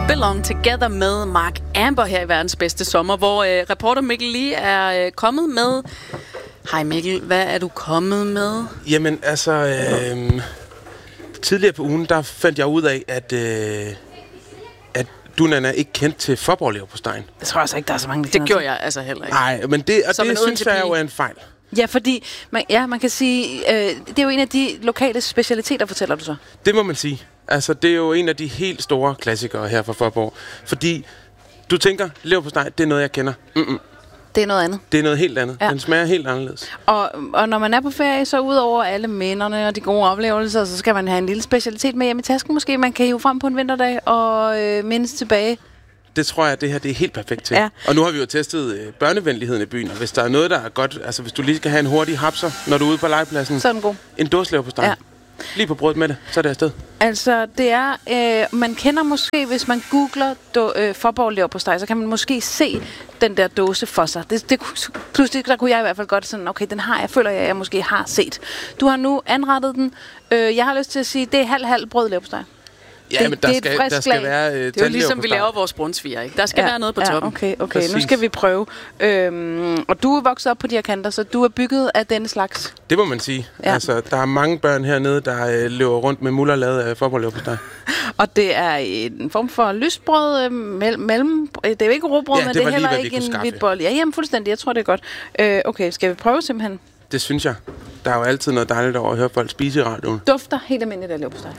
Belong Together med Mark Amber her i Verdens Bedste Sommer, hvor reporter Mikkel lige er kommet med. Hej Mikkel, hvad er du kommet med? Jamen altså, tidligere på ugen, der fandt jeg ud af, at du, Nana, ikke kendt til Fåborg-leverpostejen. Det tror jeg altså ikke, der er så mange, det gjorde jeg altså heller ikke. Nej, men det synes jeg jo er en fejl. Ja, fordi man kan sige, det er jo en af de lokale specialiteter, fortæller du så? Det må man sige. Altså, det er jo en af de helt store klassikere her fra Fåborg. Fordi du tænker, leverpostej, det er noget, jeg kender. Det er noget andet. Det er noget helt andet. Ja. Den smager helt anderledes. Og når man er på ferie, så ud over alle minderne og de gode oplevelser, så skal man have en lille specialitet med hjem i tasken måske. Man kan hive frem på en vinterdag og mindes tilbage. Det tror jeg, det her det er helt perfekt til. Ja. Og nu har vi jo testet børnevenligheden i byen, og hvis der er noget, der er godt, altså hvis du lige skal have en hurtig hapser, når du er ude på legepladsen, så er den god. En dåse leverpostej. Ja. Lige på brødet med det, så er det afsted. Altså, det er... man kender måske, hvis man googler Fåborg leverpostej, så kan man måske se den der dåse for sig. Pludselig, der kunne jeg i hvert fald godt sådan, okay, den har jeg, føler jeg måske har set. Du har nu anrettet den. Jeg har lyst til at sige, det er halv brød leverpostej. Ja, men der skal være det er jo ligesom, vi laver vores brunsviger, ikke? Der skal være noget på toppen. Okay. Nu skal vi prøve. Og du er vokset op på de her kanter, så du er bygget af denne slags. Det må man sige. Ja. Altså, der er mange børn hernede, der løber rundt med muller lavet af Fåborg-leverpostej. Og det er en form for lysbrød mellem... Det er jo ikke råbrød, men det er heller ikke en hvidt bolle. Ja, jamen fuldstændig. Jeg tror, det er godt. Okay, skal vi prøve simpelthen? Det synes jeg. Der er jo altid noget dejligt over at høre folk spise i radioen. Dufter helt almindeligt af leverpostej.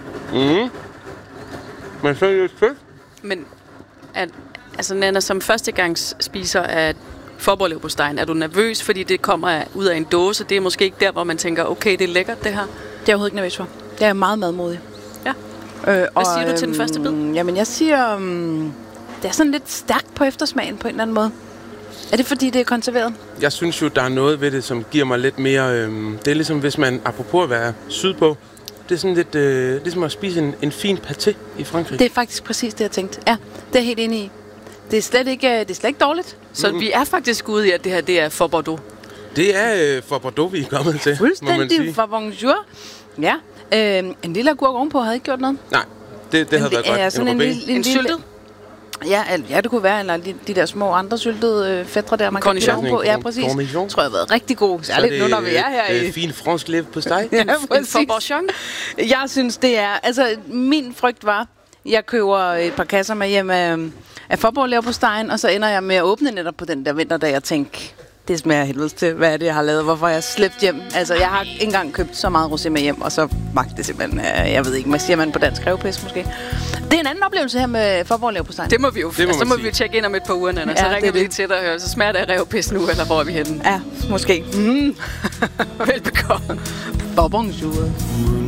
Men så er det jo fedt. Men altså, Nana, som førstegangs spiser af Fåborg-leverpostejen, er du nervøs, fordi det kommer ud af en dåse? Det er måske ikke der, hvor man tænker, okay, det er lækkert, det her. Det er jeg overhovedet ikke nervøs for. Det er meget madmodig. Ja. Hvad siger du til den første bid? Jamen, jeg siger, det er sådan lidt stærkt på eftersmagen på en eller anden måde. Er det fordi, det er konserveret? Jeg synes jo, der er noget ved det, som giver mig lidt mere... det er ligesom, hvis man, apropos at være sydpå, det er sådan lidt ligesom at spise en fin pâté i Frankrig. Det er faktisk præcis det, jeg tænkte. Ja, det er jeg helt enig i. Det er slet ikke dårligt. Så vi er faktisk ude i, at det her det er for Bordeaux. Det er for Bordeaux, vi er kommet til. Fuldstændig for bonjour. Ja. En lille agurk ovenpå havde ikke gjort noget. Nej, det havde været godt. Sådan en syltet? Ja, det kunne være, eller de der små andre syltede fætre der, man kan putte på. Ja, præcis. Cornichon. Tror jeg har været rigtig god. Særligt nu, når vi er her i... fin fransk leverpostej. Ja, præcis. Jeg synes, det er... Altså, min frygt var, jeg køber et par kasser med hjem af Fåborg leverpostejen, og så ender jeg med at åbne netop på den der vinterdag og tænke, det smager helvedes til, hvad er det, jeg har lavet, hvorfor jeg har slæbt hjem. Altså, jeg har ikke engang købt så meget rosé med hjem, og så magte det simpelthen, jeg ved ikke, hvad siger man på dansk, revpis måske. Det er en anden oplevelse her med Fåborg leverpostejen. Det må vi jo. Så må vi jo tjekke ind om et par uger, Nana. Så ringer vi lige til dig og hører, så smager det af revpis nu, eller hvor er vi henne? Ja, måske. Velbekomme. Bonjour.